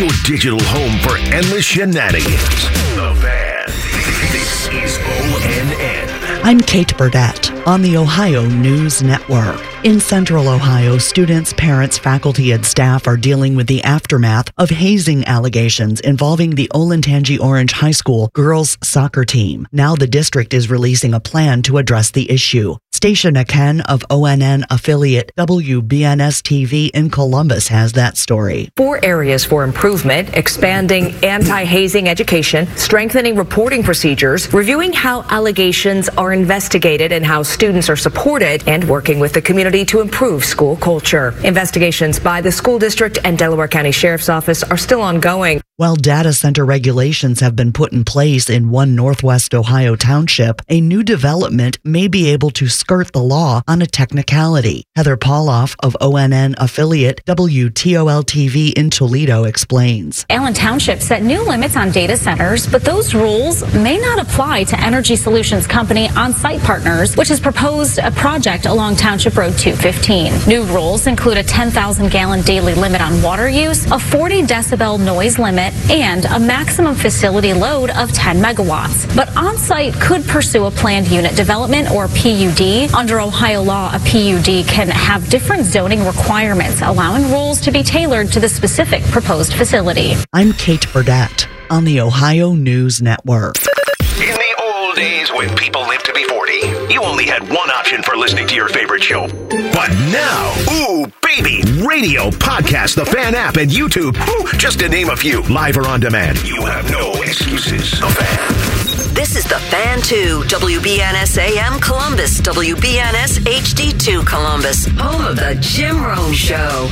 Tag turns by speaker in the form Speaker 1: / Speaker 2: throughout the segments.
Speaker 1: your digital home for endless shenanigans. The Fan. This is ONN.
Speaker 2: I'm Kate Burdett on the Ohio News Network. In Central Ohio, students, parents, faculty, and staff are dealing with the aftermath of hazing allegations involving the Olentangy Orange High School girls soccer team. Now the district is releasing a plan to address the issue. Station Aken of ONN affiliate WBNS-TV in Columbus has that story.
Speaker 3: 4 areas for improvement: expanding anti-hazing education, strengthening reporting procedures, reviewing how allegations are investigated and how students are supported, and working with the community to improve school culture. Investigations by the school district and Delaware County Sheriff's Office are still ongoing.
Speaker 2: While data center regulations have been put in place in one Northwest Ohio township, a new development may be able to skirt the law on a technicality. Heather Pauloff of ONN affiliate WTOL-TV in Toledo explains.
Speaker 4: Allen Township set new limits on data centers, but those rules may not apply to Energy Solutions Company on-site partners, which has proposed a project along Township Road 215. New rules include a 10,000-gallon daily limit on water use, a 40 decibel noise limit, and a maximum facility load of 10 megawatts. But on-site could pursue a planned unit development, or PUD. Under Ohio law, a PUD can have different zoning requirements, allowing rules to be tailored to the specific proposed facility.
Speaker 2: I'm Kate Burdett on the Ohio News Network.
Speaker 1: In the old days when people lived to be 40, you only had one option for listening to your favorite show. But now, ooh, baby, radio, podcast, the Fan app, and YouTube, just to name a few, live or on demand. You have no excuses. The Fan.
Speaker 5: This is The Fan 2, WBNS AM Columbus, WBNS HD2 Columbus, home of the Jim Rome Show.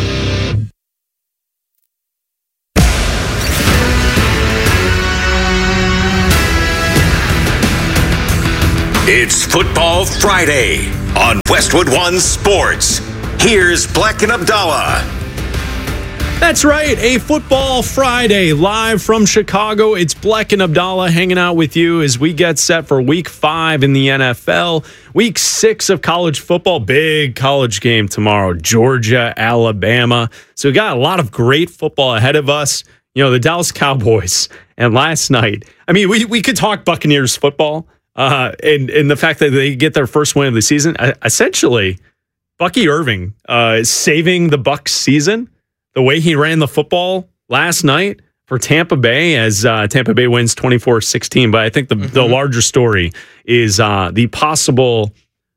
Speaker 1: It's Football Friday on Westwood One Sports. Here's Black and Abdallah.
Speaker 6: That's right, a Football Friday live from Chicago. It's Black and Abdallah hanging out with you as we get set for Week 5 in the NFL. Week 6 of college football, big college game tomorrow, Georgia, Alabama. So we got a lot of great football ahead of us. You know, the Dallas Cowboys. And last night, I mean, we could talk Buccaneers football. And the fact that they get their first win of the season, essentially, Bucky Irving is saving the Bucs season. The way he ran the football last night for Tampa Bay as Tampa Bay wins 24-16. But I think the larger story is the possible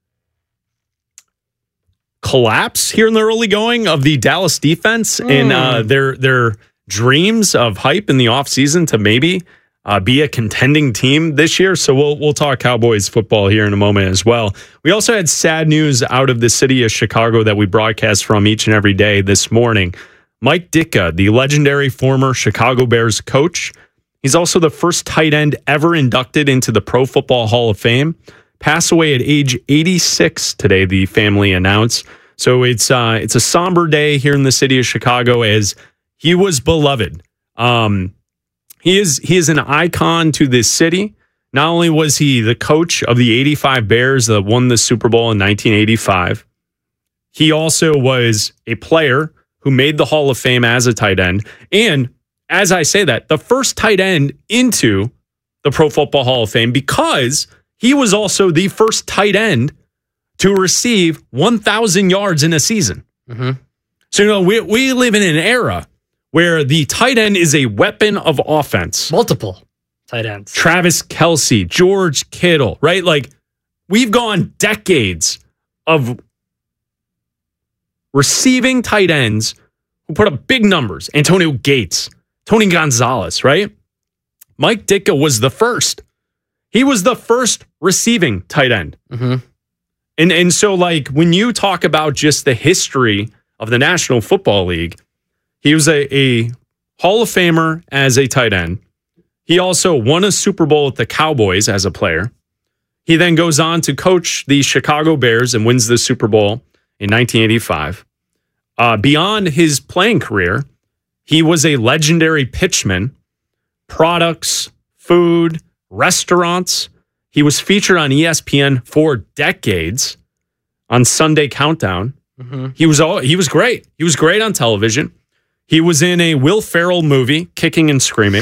Speaker 6: collapse here in the early going of the Dallas defense and their dreams of hype in the offseason to maybe be a contending team this year. So we'll talk Cowboys football here in a moment as well. We also had sad news out of the city of Chicago that we broadcast from each and every day this morning. Mike Ditka, the legendary former Chicago Bears coach, he's also the first tight end ever inducted into the Pro Football Hall of Fame, passed away at age 86 today, the family announced. So it's a somber day here in the city of Chicago as he was beloved. He is an icon to this city. Not only was he the coach of the 85 Bears that won the Super Bowl in 1985, he also was a player who made the Hall of Fame as a tight end. And as I say that, the first tight end into the Pro Football Hall of Fame because he was also the first tight end to receive 1,000 yards in a season. So, you know, we live in an era where the tight end is a weapon of offense.
Speaker 7: Multiple tight ends.
Speaker 6: Travis Kelce, George Kittle, right? Like, we've gone decades of receiving tight ends who put up big numbers. Antonio Gates, Tony Gonzalez, right? Mike Ditka was the first. He was the first receiving tight end. And so, like, when you talk about just the history of the National Football League, he was a Hall of Famer as a tight end. He also won a Super Bowl with the Cowboys as a player. He then goes on to coach the Chicago Bears and wins the Super Bowl in 1985. Beyond his playing career, he was a legendary pitchman, products, food, restaurants. He was featured on ESPN for decades on Sunday Countdown. He was great. He was great on television. He was in a Will Ferrell movie, Kicking and Screaming.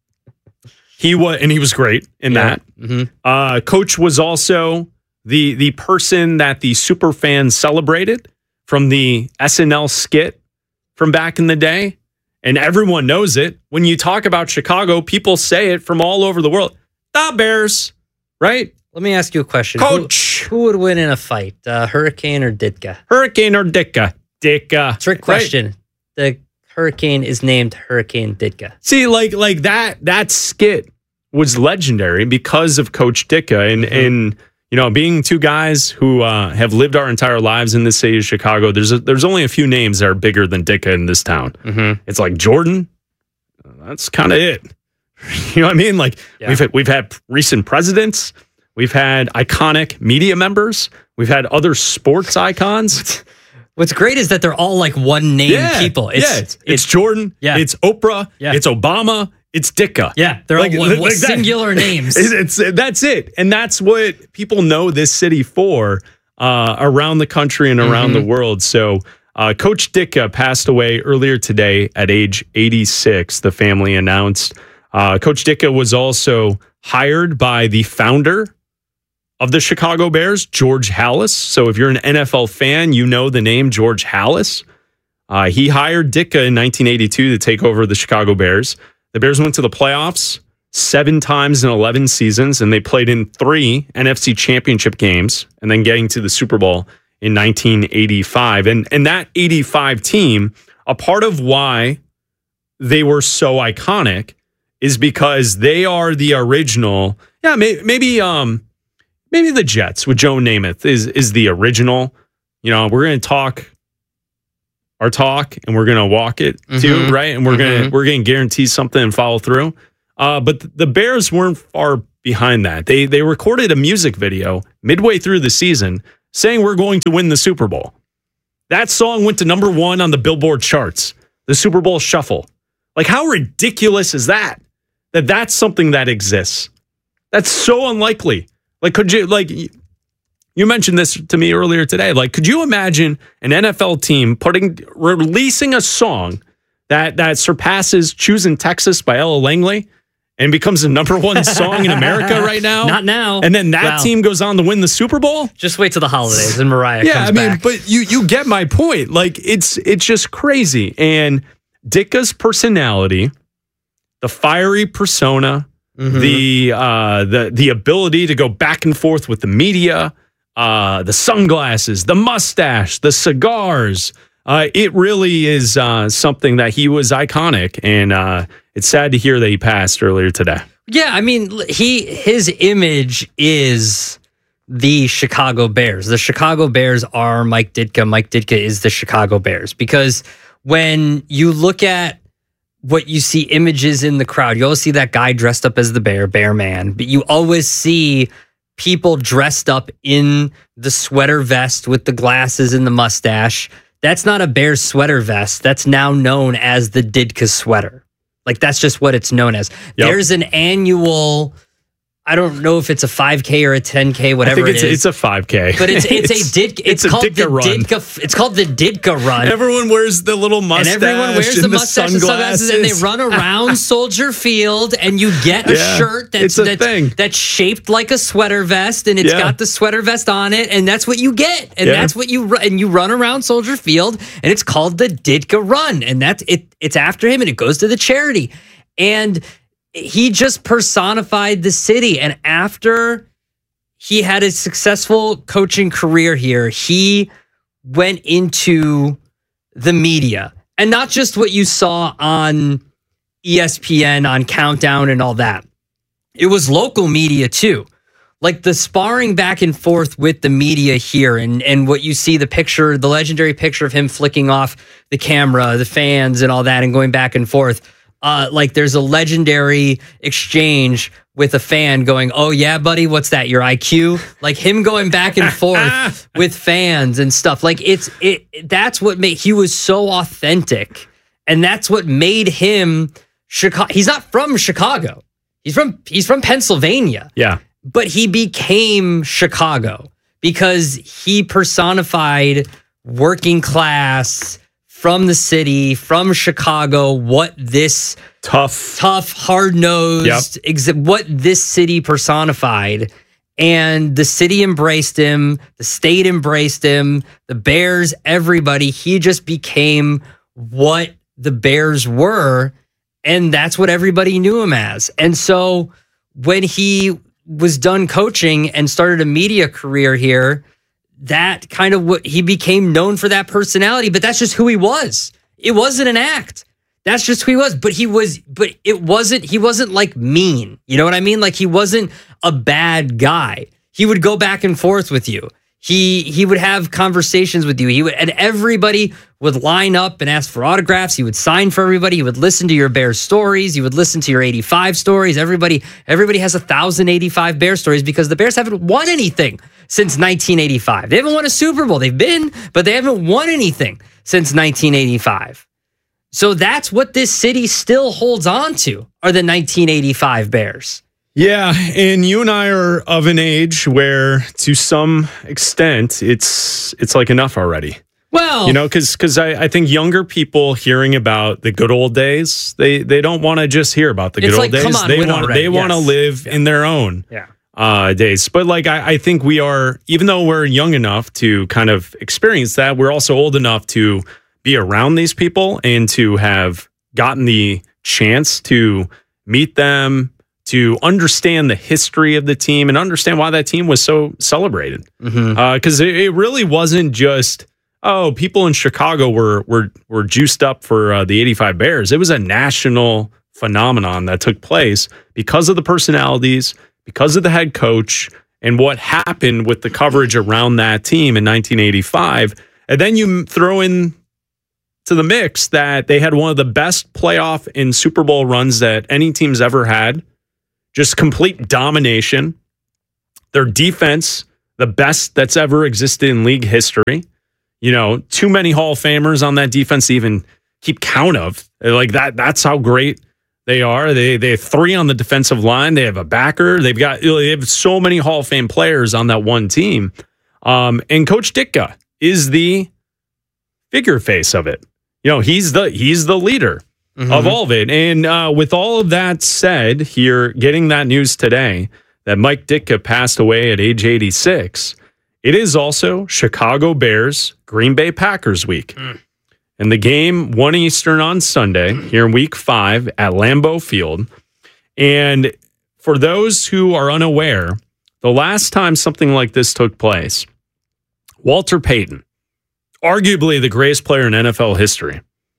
Speaker 6: He was great in that. Mm-hmm. Coach was also the person that the super fans celebrated from the SNL skit from back in the day. And everyone knows it. When you talk about Chicago, people say it from all over the world. The Bears, right?
Speaker 7: Let me ask you a question.
Speaker 6: Coach.
Speaker 7: Who would win in a fight, Hurricane or Ditka?
Speaker 6: Hurricane or Ditka? Ditka.
Speaker 7: Trick question. Right? The Hurricane is named Hurricane Ditka.
Speaker 6: See, like that skit was legendary because of Coach Ditka and you know, being two guys who have lived our entire lives in the city of Chicago. There's only a few names that are bigger than Ditka in this town. Mm-hmm. It's like Jordan. That's kind of it. You know what I mean? Like we've had recent presidents. We've had iconic media members. We've had other sports icons.
Speaker 7: What's great is that they're all like one name people.
Speaker 6: It's Jordan. Yeah. It's Oprah. Yeah. It's Obama. It's Ditka.
Speaker 7: Yeah, they're all singular names.
Speaker 6: That's it. And that's what people know this city for around the country and around the world. So Coach Ditka passed away earlier today at age 86, the family announced. Coach Ditka was also hired by the founder of the Chicago Bears, George Halas. So if you're an NFL fan, you know the name George Halas. He hired Ditka in 1982 to take over the Chicago Bears. The Bears went to the playoffs 7 times in 11 seasons, and they played in 3 NFC championship games, and then getting to the Super Bowl in 1985. And that 85 team, a part of why they were so iconic is because they are the original. Yeah, maybe the Jets with Joe Namath is the original. You know, we're going to talk our talk and we're going to walk it too, right? And we're going to guarantee something and follow through. But the Bears weren't far behind that. They recorded a music video midway through the season saying we're going to win the Super Bowl. That song went to number 1 on the Billboard charts, the Super Bowl Shuffle. Like, how ridiculous is that? That's something that exists. That's so unlikely. Like, could you, like, you mentioned this to me earlier today. Like, could you imagine an NFL team releasing a song that surpasses Choosing Texas by Ella Langley and becomes the number 1 song in America right now?
Speaker 7: Not now.
Speaker 6: And then that team goes on to win the Super Bowl?
Speaker 7: Just wait till the holidays and Mariah comes back.
Speaker 6: But you get my point. Like, it's just crazy. And Ditka's personality, the fiery persona, the ability to go back and forth with the media, the sunglasses, the mustache, the cigars. It really is something that he was iconic, and it's sad to hear that he passed earlier today.
Speaker 7: Yeah, I mean, his image is the Chicago Bears. The Chicago Bears are Mike Ditka. Mike Ditka is the Chicago Bears, because when you look at what you see images in the crowd, you always see that guy dressed up as the bear man, but you always see people dressed up in the sweater vest with the glasses and the mustache. That's not a Bears sweater vest. That's now known as the Ditka sweater. Like, that's just what it's known as. Yep. There's an annual, I don't know if it's a 5K or a 10K, whatever it is.
Speaker 6: It's a 5K.
Speaker 7: But it's a Ditka. It's called Ditka run. It's called the Ditka run.
Speaker 6: Everyone wears the little mustache,
Speaker 7: and everyone wears the mustache and sunglasses, and they run around Soldier Field, and you get a shirt that's shaped like a sweater vest, and it's got the sweater vest on it, and that's what you get, and that's what you run around Soldier Field, and it's called the Ditka run, and that's it. It's after him, and it goes to the charity, and he just personified the city. And after he had a successful coaching career here, he went into the media. And not just what you saw on ESPN, on Countdown and all that. It was local media too. Like the sparring back and forth with the media here, and what you see, the legendary picture of him flicking off the camera, the fans and all that, and going back and forth. Like there's a legendary exchange with a fan going, "Oh yeah, buddy, what's that? Your IQ?" Like him going back and forth with fans and stuff. Like that's what made, he was so authentic, and that's what made him Chicago. He's not from Chicago. He's from Pennsylvania.
Speaker 6: Yeah.
Speaker 7: But he became Chicago because he personified working class, from the city, from Chicago, what this tough, hard-nosed, what this city personified. And the city embraced him. The state embraced him. The Bears, everybody. He just became what the Bears were. And that's what everybody knew him as. And so when he was done coaching and started a media career here, that kind of what he became known for, that personality. But that's just who he was. It wasn't an act. That's just who he was. But he wasn't like mean. You know what I mean? Like, he wasn't a bad guy. He would go back and forth with you. He would have conversations with you. And everybody would line up and ask for autographs. He would sign for everybody. He would listen to your Bears stories. He would listen to your 85 stories. Everybody has 1,085 Bears stories because the Bears haven't won anything since 1985. They haven't won a Super Bowl. They've been, but they haven't won anything since 1985. So that's what this city still holds on to, are the 1985 Bears.
Speaker 6: Yeah, and you and I are of an age where, to some extent, it's like enough already.
Speaker 7: Well,
Speaker 6: you know, because I think younger people hearing about the good old days, they don't want to just hear about the good old days.
Speaker 7: Come on,
Speaker 6: they want to live in their own days. But like I think we are, even though we're young enough to kind of experience that, we're also old enough to be around these people and to have gotten the chance to meet them, to understand the history of the team and understand why that team was so celebrated. Because it really wasn't just, people in Chicago were juiced up for the 85 Bears. It was a national phenomenon that took place because of the personalities, because of the head coach, and what happened with the coverage around that team in 1985. And then you throw in to the mix that they had one of the best playoff and Super Bowl runs that any team's ever had. Just complete domination. Their defense, the best that's ever existed in league history. You know, too many Hall of Famers on that defense to even keep count of. Like that's how great they are. They have 3 on the defensive line. They have a backer. They have so many Hall of Fame players on that one team. And Coach Ditka is the figure face of it. You know, he's the leader of all of it. And with all of that said, here, getting that news today that Mike Ditka passed away at age 86, it is also Chicago Bears, Green Bay Packers week. And the game, 1 Eastern on Sunday, here in week 5 at Lambeau Field. And for those who are unaware, the last time something like this took place, Walter Payton, arguably the greatest player in NFL history,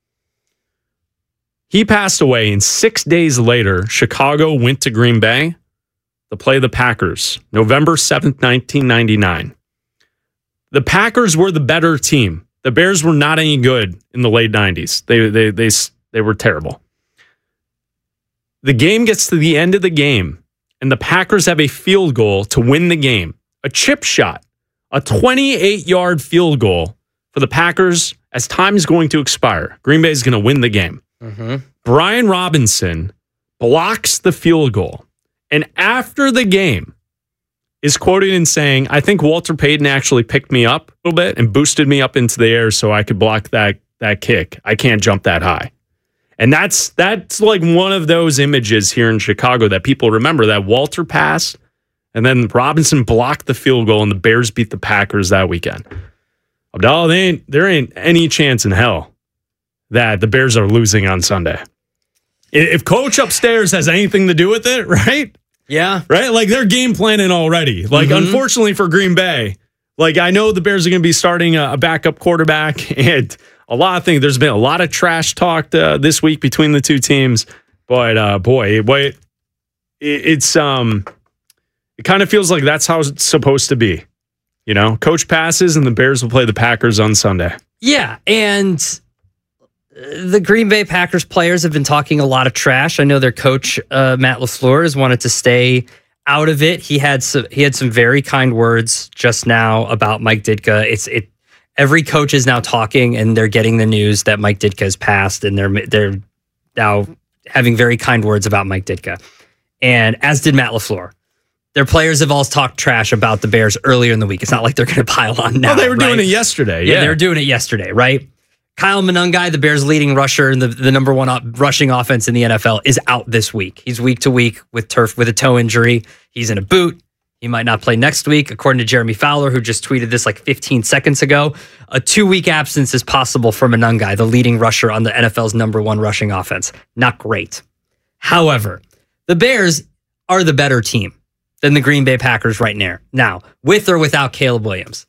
Speaker 6: he passed away, and 6 days later, Chicago went to Green Bay to play the Packers, November 7th, 1999. The Packers were the better team. The Bears were not any good in the late 90s. They were terrible. The game gets to the end of the game, and the Packers have a field goal to win the game. A chip shot, a 28-yard field goal for the Packers as time is going to expire. Green Bay is going to win the game. Brian Robinson blocks the field goal, and after the game is quoted in saying, "I think Walter Payton actually picked me up a little bit and boosted me up into the air so I could block that kick. I can't jump that high." And that's like one of those images here in Chicago that people remember, that Walter passed and then Robinson blocked the field goal and the Bears beat the Packers that weekend. Abdallah, there ain't any chance in hell that the Bears are losing on Sunday. If coach upstairs has anything to do with it, right?
Speaker 7: Yeah.
Speaker 6: Right? Like, they're game planning already. Like, unfortunately for Green Bay, like, I know the Bears are going to be starting a backup quarterback, and a lot of things. There's been a lot of trash talk this week between the two teams. But, it kind of feels like that's how it's supposed to be. You know, coach passes and the Bears will play the Packers on Sunday.
Speaker 7: Yeah, and the Green Bay Packers players have been talking a lot of trash. I know their coach, Matt LaFleur, has wanted to stay out of it. He had some very kind words just now about Mike Ditka. Every coach is now talking, and they're getting the news that Mike Ditka has passed, and they're now having very kind words about Mike Ditka. And as did Matt LaFleur. Their players have all talked trash about the Bears earlier in the week. It's not like they're going to pile on now.
Speaker 6: Oh, they were doing it yesterday.
Speaker 7: Yeah, they were doing it yesterday, right? Kyle Monangai, the Bears' leading rusher and the number one rushing offense in the NFL, is out this week. He's week to week with a toe injury. He's in a boot. He might not play next week, according to Jeremy Fowler, who just tweeted this like 15 seconds ago. A 2-week absence is possible for Monangai, the leading rusher on the NFL's number one rushing offense. Not great. However, the Bears are the better team than the Green Bay Packers right now, with or without Caleb Williams.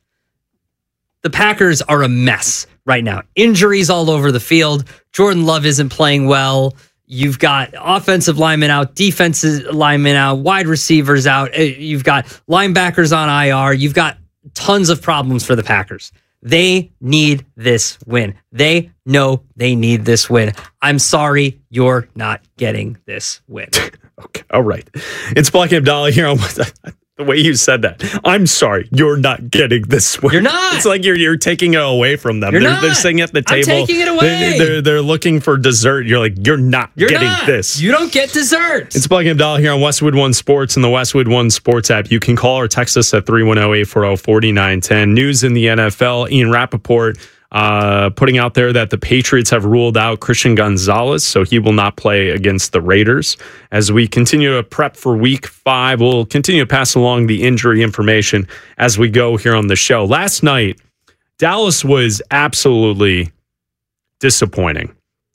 Speaker 7: The Packers are a mess right now. Injuries all over the field. Jordan Love isn't playing well. You've got offensive linemen out, defensive linemen out, wide receivers out. You've got linebackers on IR. You've got tons of problems for the Packers. They need this win. They know they need this win. I'm sorry, you're not getting this win.
Speaker 6: Okay, all right. It's Black Abdallah here on the way you said that. I'm sorry, you're not getting this win.
Speaker 7: You're not.
Speaker 6: It's like you're taking it away from them. They're sitting at the table.
Speaker 7: I'm taking it away.
Speaker 6: They're looking for dessert. You're like, you're not getting this.
Speaker 7: You don't get dessert.
Speaker 6: It's Black Abdallah here on Westwood One Sports and the Westwood One Sports app. You can call or text us at 310-840-4910. News in the NFL. Ian Rappaport putting out there that the Patriots have ruled out Christian Gonzalez, so he will not play against the Raiders. As we continue to prep for Week 5, we'll continue to pass along the injury information as we go here on the show. Last night, Dallas was absolutely disappointing.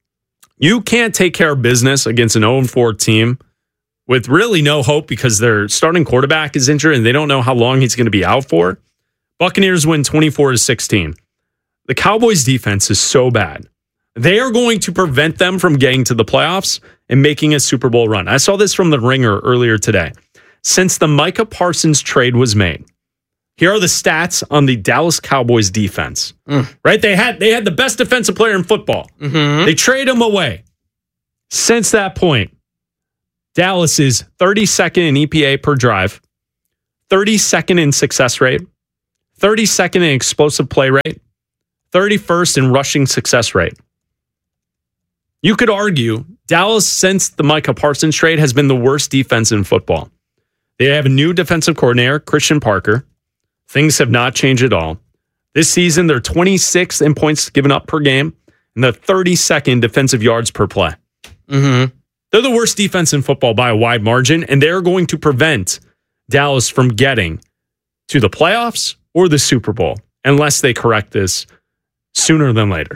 Speaker 6: You can't take care of business against an 0-4 team with really no hope because their starting quarterback is injured and they don't know how long he's going to be out for. Buccaneers win 24-16. The Cowboys' defense is so bad. They are going to prevent them from getting to the playoffs and making a Super Bowl run. I saw this from The Ringer earlier today. Since the Micah Parsons trade was made, here are the stats on the Dallas Cowboys defense. Right? They had the best defensive player in football. Mm-hmm. They trade him away. Since that point, Dallas is 32nd in EPA per drive, 32nd in success rate, 32nd in explosive play rate, 31st in rushing success rate. You could argue Dallas, since the Micah Parsons trade, has been the worst defense in football. They have a new defensive coordinator, Christian Parker. Things have not changed at all. This season, they're 26th in points given up per game and the 32nd defensive yards per play. Mm-hmm. They're the worst defense in football by a wide margin, and they're going to prevent Dallas from getting to the playoffs or the Super Bowl unless they correct this sooner than later.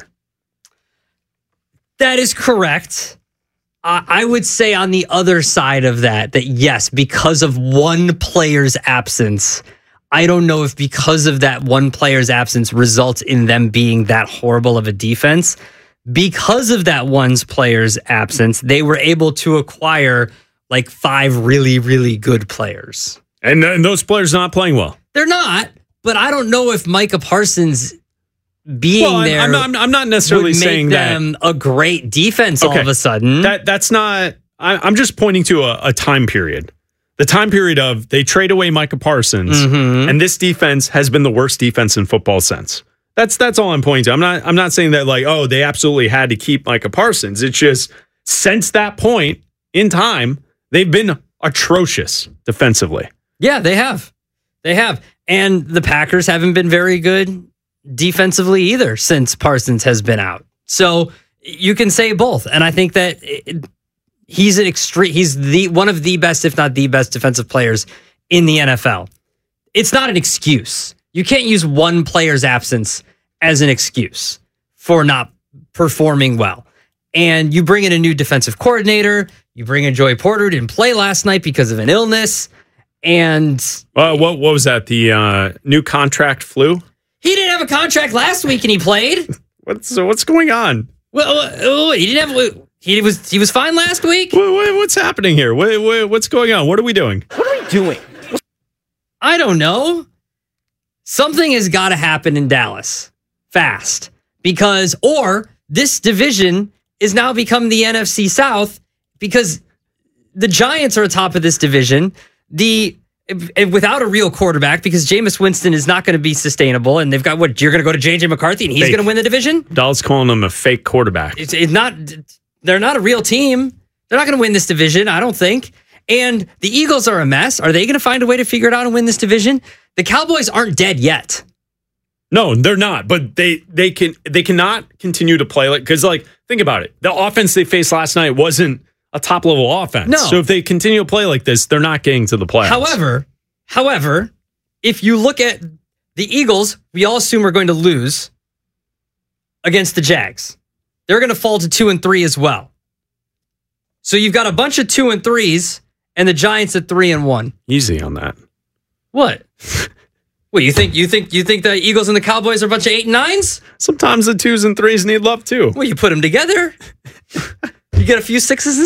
Speaker 7: That is correct. I would say on the other side of that yes, because of one player's absence, I don't know if because of that one player's absence results in them being that horrible of a defense. Because of that one player's absence, they were able to acquire like 5 really, really good players.
Speaker 6: And those players are not playing well.
Speaker 7: They're not, but I don't know if Micah Parsons being there.
Speaker 6: I'm not necessarily saying
Speaker 7: them a great defense all of a sudden.
Speaker 6: That's not. I'm just pointing to a time period. The time period of they trade away Micah Parsons, and this defense has been the worst defense in football since. That's all I'm pointing to. I'm not saying that like, they absolutely had to keep Micah Parsons. It's just since that point in time, they've been atrocious defensively.
Speaker 7: Yeah, they have. And the Packers haven't been very good defensively either since Parsons has been out. So you can say both. And I think that he's one of the best, if not the best defensive players in the NFL. It's not an excuse. You can't use one player's absence as an excuse for not performing well. And you bring in a new defensive coordinator. You bring in Joey Porter, who didn't play last night because of an illness. And
Speaker 6: what was that? The new contract flu?
Speaker 7: He didn't have a contract last week and he played.
Speaker 6: What's going on?
Speaker 7: Well, he didn't have. He was fine last week.
Speaker 6: What's happening here? What's going on? What are we doing?
Speaker 7: I don't know. Something has got to happen in Dallas fast or this division is now become the NFC South because the Giants are atop of this division. Without a real quarterback, because Jameis Winston is not going to be sustainable, and they've got you're going to go to J.J. McCarthy, and he's going to win the division?
Speaker 6: Dallas calling him a fake quarterback.
Speaker 7: They're not a real team. They're not going to win this division, I don't think. And the Eagles are a mess. Are they going to find a way to figure it out and win this division? The Cowboys aren't dead yet.
Speaker 6: No, they're not. But they cannot continue to play like, because like, think about it. The offense they faced last night wasn't a top level offense.
Speaker 7: No.
Speaker 6: So if they continue to play like this, they're not getting to the playoffs.
Speaker 7: However, if you look at the Eagles, we all assume we're going to lose against the Jags. They're going to fall to 2-3 as well. So you've got a bunch of 2-3s and the Giants at 3-1.
Speaker 6: Easy on that.
Speaker 7: What? What, you think the Eagles and the Cowboys are a bunch of 8 and 9s?
Speaker 6: Sometimes the 2s and 3s need love too.
Speaker 7: Well, you put them together, you get a few 6s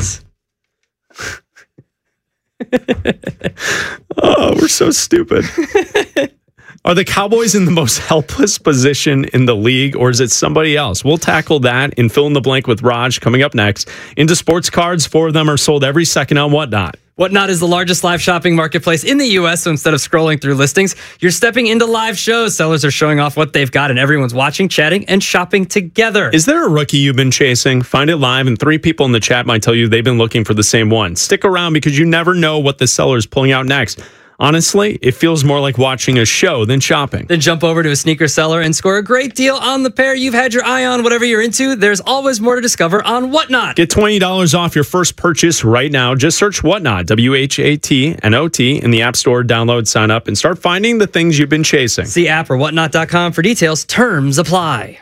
Speaker 7: and 7s.
Speaker 6: Oh, we're so stupid. Are the Cowboys in the most helpless position in the league, or is it somebody else? We'll tackle that in Fill in the Blank with Raj coming up next. Into sports cards, 4 of them are sold every second on Whatnot.
Speaker 7: Whatnot is the largest live shopping marketplace in the U.S., so instead of scrolling through listings, you're stepping into live shows. Sellers are showing off what they've got, and everyone's watching, chatting, and shopping together.
Speaker 6: Is there a rookie you've been chasing? Find it live, and 3 people in the chat might tell you they've been looking for the same one. Stick around because you never know what the seller is pulling out next. Honestly, it feels more like watching a show than shopping.
Speaker 7: Then jump over to a sneaker seller and score a great deal on the pair you've had your eye on. Whatever you're into, there's always more to discover on Whatnot.
Speaker 6: Get $20 off your first purchase right now. Just search Whatnot, WHATNOT, in the App Store. Download, sign up, and start finding the things you've been chasing.
Speaker 7: See app or whatnot.com for details. Terms apply.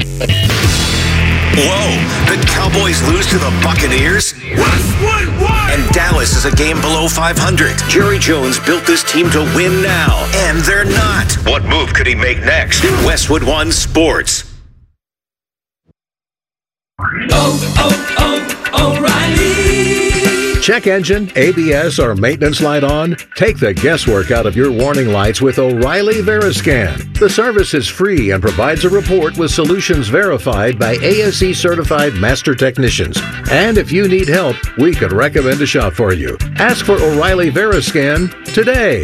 Speaker 1: Whoa, the Cowboys lose to the Buccaneers? And Dallas is a game below 500. Jerry Jones built this team to win now, and they're not. What move could he make next? Westwood One Sports.
Speaker 8: O'Reilly. Check engine, ABS, or maintenance light on? Take the guesswork out of your warning lights with O'Reilly Veriscan. The service is free and provides a report with solutions verified by ASE certified master technicians. And if you need help, we could recommend a shop for you. Ask for O'Reilly Veriscan today.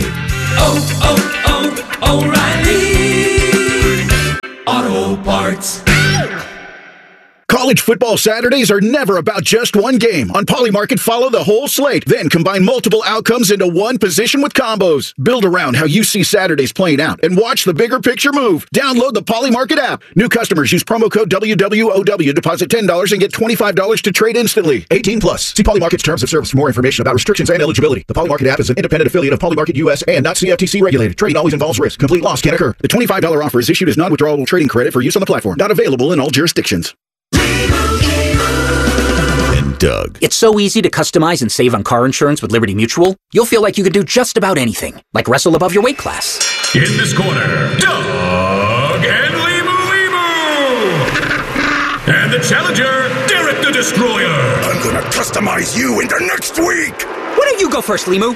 Speaker 9: O'Reilly Auto Parts.
Speaker 10: College football Saturdays are never about just one game. On Polymarket, follow the whole slate, then combine multiple outcomes into one position with combos. Build around how you see Saturdays playing out and watch the bigger picture move. Download the Polymarket app. New customers use promo code WWOW, deposit $10 and get $25 to trade instantly. 18 plus. See Polymarket's terms of service for more information about restrictions and eligibility. The Polymarket app is an independent affiliate of Polymarket US and not CFTC regulated. Trading always involves risk. Complete loss can occur. The $25 offer is issued as non-withdrawable trading credit for use on the platform. Not available in all jurisdictions.
Speaker 1: And Doug.
Speaker 11: It's so easy to customize and save on car insurance with Liberty Mutual. You'll feel like you can do just about anything, like wrestle above your weight class.
Speaker 9: In this corner, Doug and Limu. And the challenger, Derek the Destroyer.
Speaker 12: I'm gonna customize you into next week.
Speaker 11: Why don't you go first, Limu?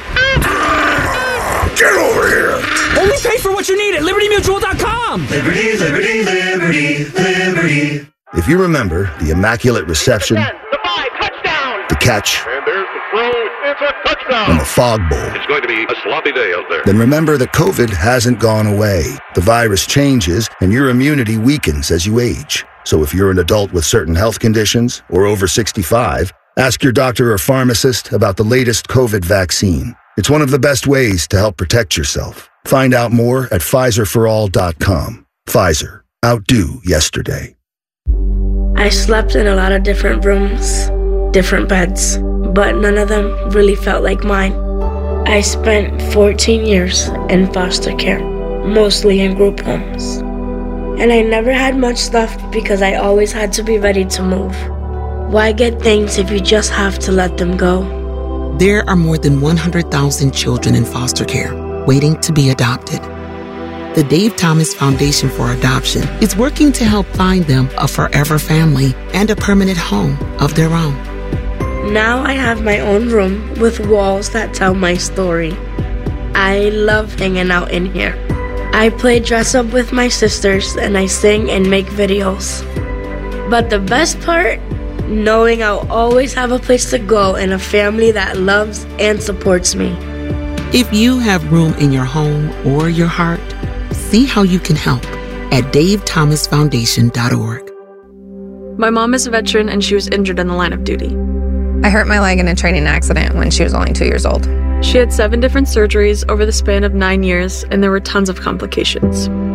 Speaker 12: Get over here.
Speaker 11: Only pay for what you need at LibertyMutual.com.
Speaker 12: Liberty, liberty, liberty, liberty.
Speaker 13: If you remember the immaculate reception,
Speaker 14: 10, the 5, touchdown,
Speaker 13: the catch,
Speaker 14: and there's the throw, it's a touchdown,
Speaker 13: and the Fog Bowl,
Speaker 14: it's going to be a sloppy day out there.
Speaker 13: Then remember that COVID hasn't gone away. The virus changes, and your immunity weakens as you age. So if you're an adult with certain health conditions or over 65, ask your doctor or pharmacist about the latest COVID vaccine. It's one of the best ways to help protect yourself. Find out more at PfizerForAll.com. Pfizer. Outdo yesterday.
Speaker 15: I slept in a lot of different rooms, different beds, but none of them really felt like mine. I spent 14 years in foster care, mostly in group homes. And I never had much stuff because I always had to be ready to move. Why get things if you just have to let them go?
Speaker 16: There are more than 100,000 children in foster care waiting to be adopted. The Dave Thomas Foundation for Adoption is working to help find them a forever family and a permanent home of their own.
Speaker 15: Now I have my own room with walls that tell my story. I love hanging out in here. I play dress up with my sisters and I sing and make videos. But the best part? Knowing I'll always have a place to go and a family that loves and supports me.
Speaker 16: If you have room in your home or your heart, see how you can help at DaveThomasFoundation.org.
Speaker 17: My mom is a veteran and she was injured in the line of duty.
Speaker 18: I hurt my leg in a training accident when she was only 2 years old.
Speaker 17: She had 7 different surgeries over the span of 9 years and there were tons of complications.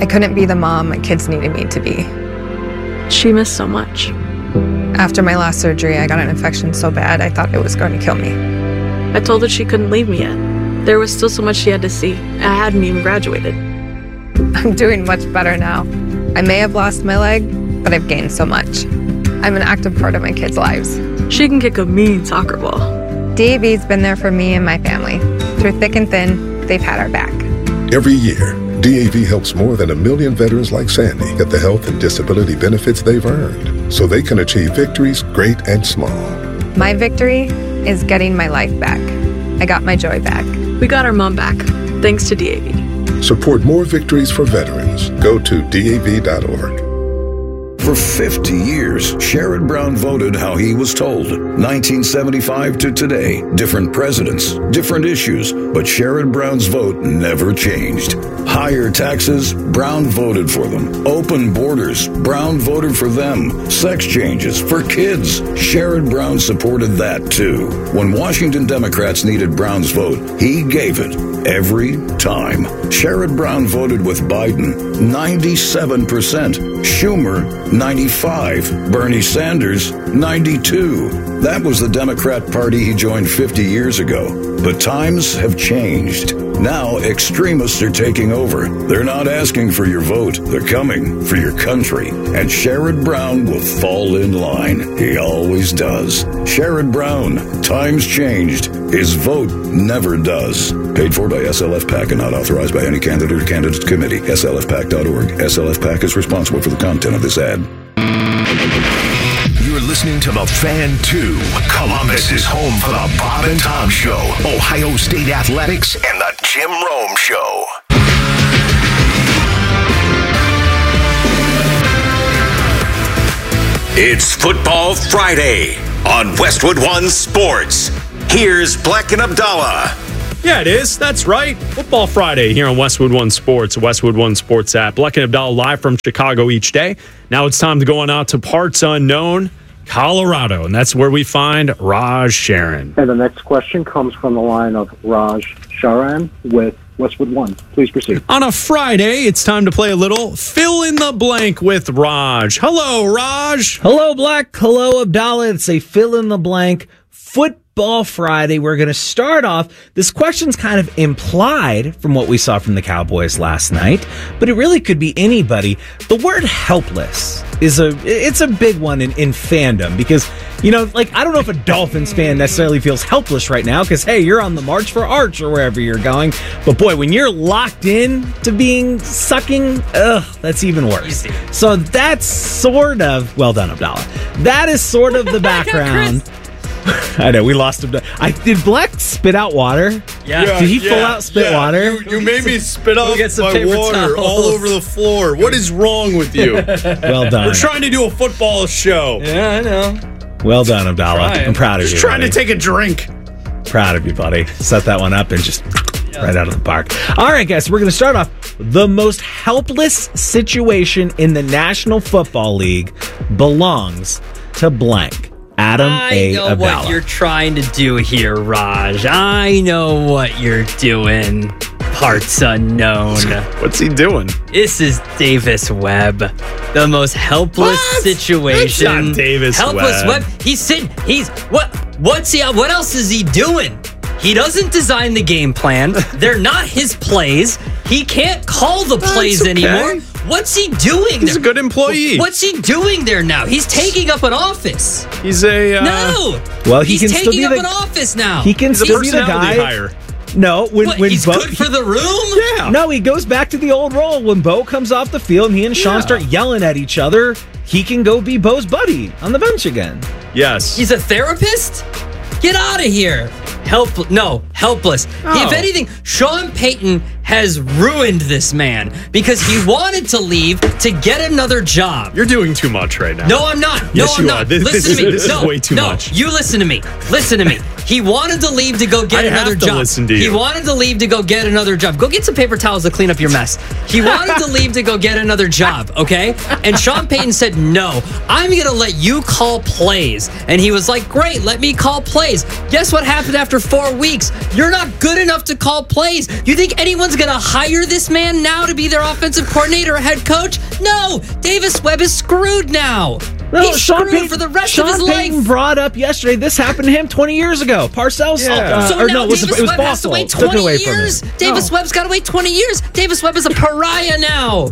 Speaker 18: I couldn't be the mom my kids needed me to be.
Speaker 17: She missed so much.
Speaker 18: After my last surgery, I got an infection so bad I thought it was going to kill me.
Speaker 17: I told her she couldn't leave me yet. There was still so much she had to see. I hadn't even graduated.
Speaker 18: I'm doing much better now. I may have lost my leg, but I've gained so much. I'm an active part of my kids' lives.
Speaker 17: She can kick a mean soccer ball.
Speaker 18: DAV's been there for me and my family. Through thick and thin, they've had our back.
Speaker 19: Every year, DAV helps more than 1 million veterans like Sandy get the health and disability benefits they've earned so they can achieve victories great and small.
Speaker 18: My victory is getting my life back. I got my joy back.
Speaker 17: We got our mom back, thanks to DAV.
Speaker 19: Support more victories for veterans. Go to DAV.org.
Speaker 20: For 50 years, Sherrod Brown voted how he was told. 1975 to today, different presidents, different issues, but Sherrod Brown's vote never changed. Higher taxes, Brown voted for them. Open borders, Brown voted for them. Sex changes for kids, Sherrod Brown supported that too. When Washington Democrats needed Brown's vote, he gave it every time. Sherrod Brown voted with Biden, 97%. Schumer, 95. Bernie Sanders, 92. That was the Democrat Party he joined 50 years ago. But times have changed. Now extremists are taking over. They're not asking for your vote. They're coming for your country. And Sherrod Brown will fall in line. He always does. Sherrod Brown, times changed. His vote never does. Paid for by SLF PAC and not authorized by any candidate or candidate committee. SLFPAC.org. SLF PAC is responsible for the content of this ad.
Speaker 1: You're listening to The Fan 2. Columbus is home for the Bob and Tom Show, Ohio State Athletics, and the Jim Rome Show. It's Football Friday on Westwood One Sports. Here's Black and Abdallah.
Speaker 6: Yeah, it is. That's right. Football Friday here on Westwood One Sports, Westwood One Sports app. Black and Abdallah live from Chicago each day. Now it's time to go on out to parts unknown, Colorado, and that's where we find Raj Sharon.
Speaker 21: And the next question comes from the line of Raj Sharan with Westwood One. Please proceed.
Speaker 6: On a Friday, it's time to play a little fill in the blank with Raj. Hello, Raj.
Speaker 22: Hello, Black. Hello, Abdallah. It's a fill in the blank Football Friday. We're going to start off. This question's kind of implied from what we saw from the Cowboys last night, but it really could be anybody. The word helpless it's a big one in fandom because, you know, like, I don't know if a Dolphins fan necessarily feels helpless right now because, hey, you're on the March for Arch or wherever you're going. But boy, when you're locked in to being sucking, that's even worse. So that's sort of, well done, Abdallah. That is sort of the background. I know, we lost him. Did Black spit out water?
Speaker 6: Yeah.
Speaker 22: Did he full out spit water?
Speaker 6: You made me spit out my water all over the floor. What is wrong with you?
Speaker 22: Well done.
Speaker 6: We're trying to do a football show.
Speaker 22: Yeah, I know. Well done, Abdallah. I'm proud of you.
Speaker 6: Just trying
Speaker 22: buddy.
Speaker 6: to take a drink.
Speaker 22: Proud of you, buddy. Set that one up and just right out of the park. All right, guys, we're going to start off. The most helpless situation in the National Football League belongs to blank. Adam A.
Speaker 7: Abdallah.
Speaker 22: I know what
Speaker 7: you're trying to do here, Raj. I know what you're doing. Parts unknown.
Speaker 6: What's he doing?
Speaker 7: This is Davis Webb. The most helpless situation.
Speaker 6: That's not Davis
Speaker 7: helpless
Speaker 6: Webb.
Speaker 7: What else is he doing? He doesn't design the game plan. They're not his plays. He can't call the plays anymore. What's he doing?
Speaker 6: He's a good employee.
Speaker 7: What's he doing there now? He's taking up an office.
Speaker 6: He's a
Speaker 7: no.
Speaker 22: Well,
Speaker 7: he's taking up an office now.
Speaker 22: He can still be the guy.
Speaker 6: Hire.
Speaker 22: No, when
Speaker 7: he's
Speaker 22: Bo,
Speaker 7: good for the room.
Speaker 22: Yeah. No, he goes back to the old role. When Bo comes off the field and he and Sean start yelling at each other, he can go be Bo's buddy on the bench again.
Speaker 6: Yes.
Speaker 7: He's a therapist? Get out of here. Helpless.
Speaker 22: Oh.
Speaker 7: If anything, Sean Payton has ruined this man because he wanted to leave to get another job.
Speaker 6: You're doing too much right now.
Speaker 7: No, I'm not.
Speaker 6: Yes,
Speaker 7: I'm
Speaker 6: you
Speaker 7: not.
Speaker 6: are. This is way too much.
Speaker 7: You listen to me. Listen to me. He wanted to leave to go get another job.
Speaker 6: Listen to you.
Speaker 7: He wanted to leave to go get another job. Go get some paper towels to clean up your mess. He wanted to leave to go get another job, okay? And Sean Payton said, no, I'm going to let you call plays. And he was like, great, let me call plays. Guess what happened after 4 weeks? You're not good enough to call plays. You think anyone's going to hire this man now to be their offensive coordinator or head coach? No, Davis Webb is screwed now.
Speaker 22: No,
Speaker 7: He's screwed for the rest of his life.
Speaker 22: Sean Payton brought up yesterday, this happened to him 20 years ago. Parcells,
Speaker 7: Davis Webb has to wait 20 years. Davis Webb's got to wait 20 years. Davis Webb is a pariah now.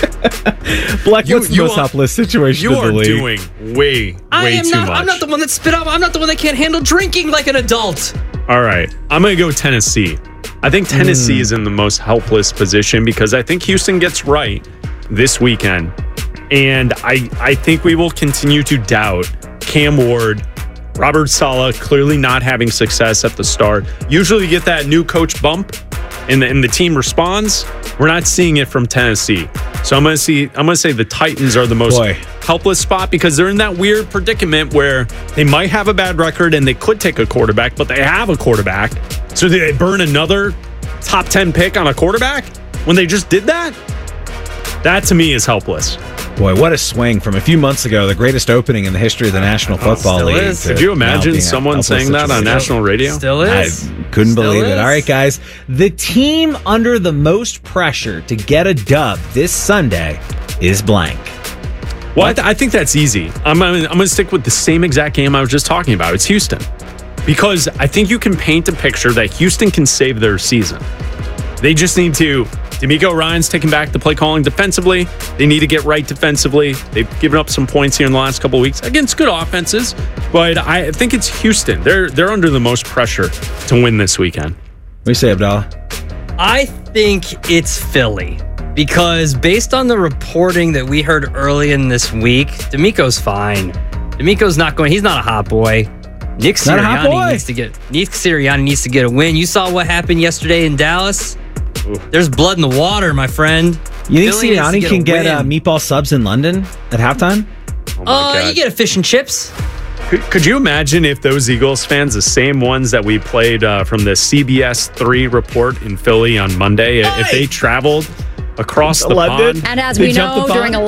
Speaker 22: Black, what's the most helpless situation in the league?
Speaker 6: You are doing way too much.
Speaker 7: I'm not the one that spit up. I'm not the one that can't handle drinking like an adult.
Speaker 6: All right. I'm going to go Tennessee. I think Tennessee is in the most helpless position because I think Houston gets right this weekend. And I think we will continue to doubt Cam Ward, Robert Saleh clearly not having success at the start. Usually you get that new coach bump and the team responds. We're not seeing it from Tennessee. So I'm gonna say the Titans are the most helpless spot because they're in that weird predicament where they might have a bad record and they could take a quarterback, but they have a quarterback. So they burn another top 10 pick on a quarterback when they just did that? That to me is helpless.
Speaker 22: Boy, what a swing from a few months ago, the greatest opening in the history of the National Football League.
Speaker 6: Could you imagine someone saying that on national radio?
Speaker 7: Still is.
Speaker 22: I couldn't believe it. All right, guys. The team under the most pressure to get a dub this Sunday is blank.
Speaker 6: Well, I think that's easy. I'm going to stick with the same exact game I was just talking about. It's Houston. Because I think you can paint a picture that Houston can save their season. They just need to. D'Amico Ryan's taking back the play calling defensively. They need to get right defensively. They've given up some points here in the last couple of weeks against good offenses, but I think it's Houston. They're under the most pressure to win this weekend.
Speaker 22: What do you say, Abdallah?
Speaker 7: I think it's Philly because based on the reporting that we heard early in this week, D'Amico's fine. D'Amico's not going. He's not a hot boy. Nick Sirianni needs to get a win. You saw what happened yesterday in Dallas. There's blood in the water, my friend.
Speaker 22: You think Sirianni can get meatball subs in London at halftime?
Speaker 7: You get a fish and chips.
Speaker 6: Could you imagine if those Eagles fans, the same ones that we played from the CBS 3 report in Philly on Monday, if they traveled across the
Speaker 22: London,
Speaker 6: pond?
Speaker 3: And as we know, during a